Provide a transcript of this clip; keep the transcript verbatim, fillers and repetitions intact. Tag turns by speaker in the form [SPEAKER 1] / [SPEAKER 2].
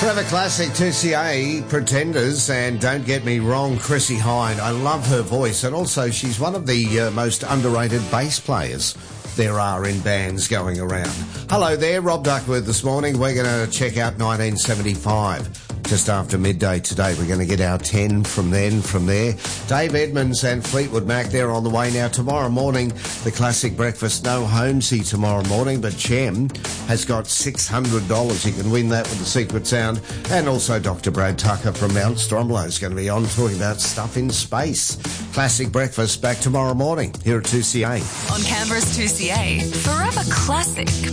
[SPEAKER 1] Forever Classic two C A, Pretenders, and don't get me wrong, Chrissie Hynde. I love her voice, and also she's one of the uh, most underrated bass players there are in bands going around. Hello there, Rob Duckworth this morning. We're going to check out nineteen seventy-five. Just after midday today, we're going to get our ten from then, from there. Dave Edmunds and Fleetwood Mac, they're on the way now. Tomorrow morning, the classic breakfast, no Holmesy tomorrow morning, but Chem has got six hundred dollars. You can win that with the secret sound. And also Doctor Brad Tucker from Mount Stromlo is going to be on talking about stuff in space. Classic breakfast back tomorrow morning here at two C A.
[SPEAKER 2] On Canberra's two C A, Forever Classic